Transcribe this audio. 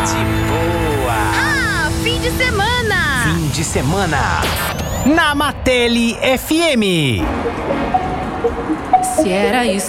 boa. Fim de semana. Fim de semana. Na Matele FM. Se era isso